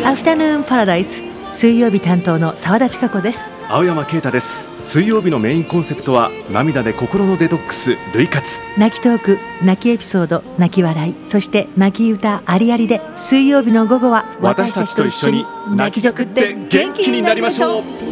アフタヌーンパラダイス、水曜日担当の澤田千佳子です。 青山啓太です。水曜日のメインコンセプトは涙で心のデトックス、涙活。 泣きトーク、泣きエピソード、泣き笑い、そして泣き歌ありありで、水曜日の午後は私たちと一緒に泣きじゃくって元気になりましょう。